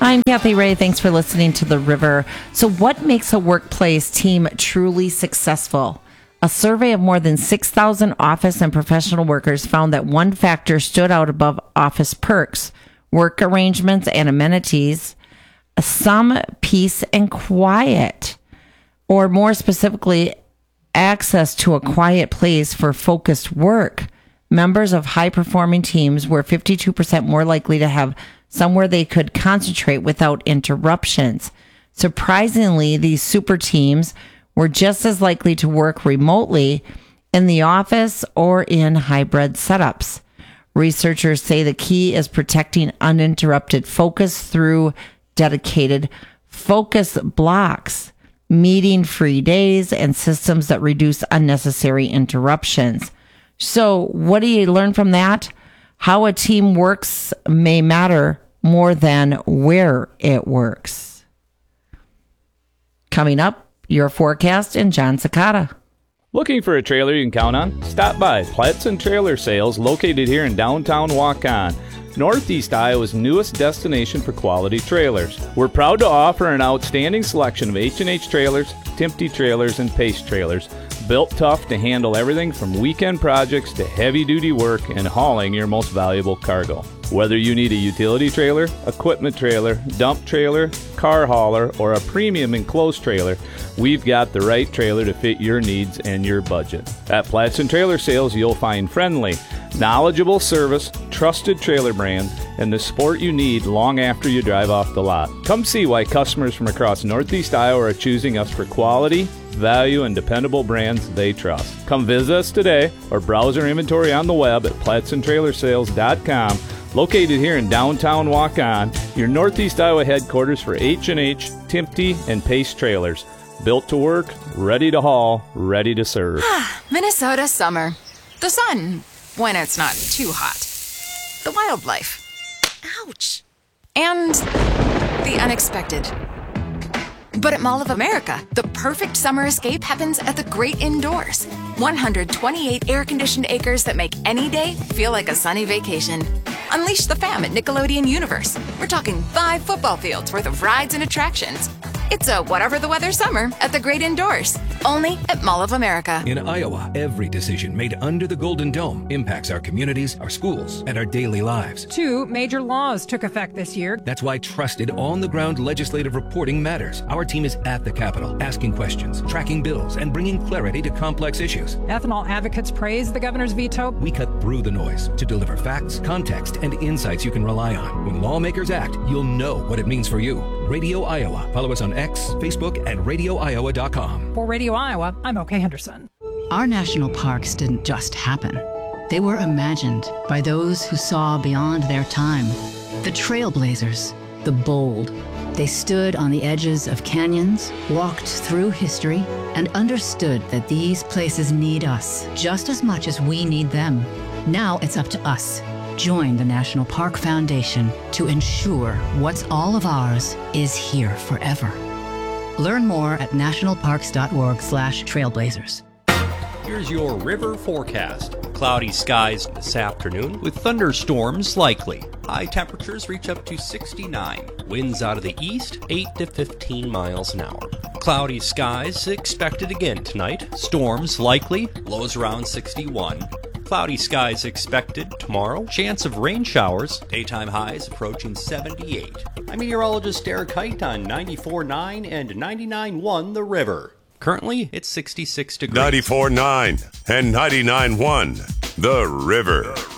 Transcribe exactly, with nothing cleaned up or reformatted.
I'm Kathy Ray. Thanks for listening to The River. So what makes a workplace team truly successful? A survey of more than six thousand office and professional workers found that one factor stood out above office perks, work arrangements and amenities, some peace and quiet, or more specifically, access to a quiet place for focused work. Members of high-performing teams were fifty-two percent more likely to have somewhere they could concentrate without interruptions. Surprisingly, these super teams were just as likely to work remotely in the office or in hybrid setups. Researchers say the key is protecting uninterrupted focus through dedicated focus blocks, meeting-free days, and systems that reduce unnecessary interruptions. So what do you learn from that? How a team works may matter more than where it works. Coming up, your forecast and John Cicada. Looking for a trailer you can count on? Stop by Platson Trailer Sales, located here in downtown Waukon, Northeast Iowa's newest destination for quality trailers. We're proud to offer an outstanding selection of H and H trailers, Timpte trailers, and Pace trailers, built tough to handle everything from weekend projects to heavy-duty work and hauling your most valuable cargo. Whether you need a utility trailer, equipment trailer, dump trailer, car hauler, or a premium enclosed trailer, we've got the right trailer to fit your needs and your budget. At Platson Trailer Sales, you'll find friendly, knowledgeable service, trusted trailer brands, and the support you need long after you drive off the lot. Come see why customers from across Northeast Iowa are choosing us for quality, value, and dependable brands they trust. Come visit us today or browse our inventory on the web at platson trailer sales dot com. Located here in downtown Waukon, your Northeast Iowa headquarters for H and H, Timpte, and Pace trailers. Built to work, ready to haul, ready to serve. Minnesota summer. The sun, when it's not too hot. The wildlife. Ouch. And the unexpected. But at Mall of America, the perfect summer escape happens at the Great Indoors. one hundred twenty-eight air-conditioned acres that make any day feel like a sunny vacation. Unleash the fam at Nickelodeon Universe. We're talking five football fields worth of rides and attractions. It's a whatever the weather summer at the Great Indoors. Only at Mall of America. In Iowa, every decision made under the Golden Dome impacts our communities, our schools, and our daily lives. Two major laws took effect this year. That's why trusted, on-the-ground legislative reporting matters. Our team is at the Capitol, asking questions, tracking bills, and bringing clarity to complex issues. Ethanol advocates praise the governor's veto. We cut through the noise to deliver facts, context, and insights you can rely on. When lawmakers act, you'll know what it means for you. Radio Iowa. Follow us on X, Facebook, and radio iowa dot com. For Radio Iowa, I'm Oakay Henderson. Our national parks didn't just happen. They were imagined by those who saw beyond their time. The trailblazers, the bold. They stood on the edges of canyons, walked through history, and understood that these places need us just as much as we need them. Now it's up to us. Join the National Park Foundation to ensure what's all of ours is here forever. Learn more at nationalparks.org slash trailblazers. Here's your river forecast. Cloudy skies this afternoon with thunderstorms likely. High temperatures reach up to sixty-nine. Winds out of the east, eight to fifteen miles an hour. Cloudy skies expected again tonight. Storms likely. Lows around sixty-one. Cloudy skies expected tomorrow. Chance of rain showers. Daytime highs approaching seventy-eight. I'm meteorologist Derek Height on ninety-four point nine and ninety-nine point one The River. Currently, it's sixty-six degrees. ninety-four point nine and ninety-nine point one The River.